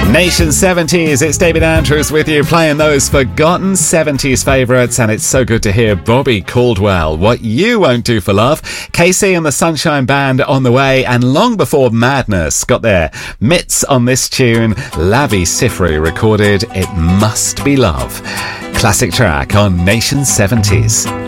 Nation 70s, it's David Andrews with you, playing those forgotten 70s favourites, and it's so good to hear Bobby Caldwell, What You Won't Do for Love. KC and the Sunshine Band on the way, and long before Madness got their mitts on this tune, Lavi Siffre recorded It Must Be Love. Classic track on Nation 70s.